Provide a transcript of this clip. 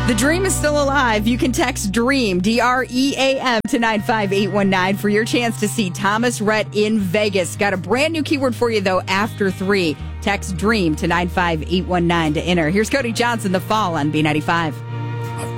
The dream is still alive. You can text DREAM, DREAM, to 95819 for your chance to see Thomas Rhett in Vegas. Got a brand new keyword for you, though, after 3. Text DREAM to 95819 to enter. Here's Cody Johnson, The Fall on B95.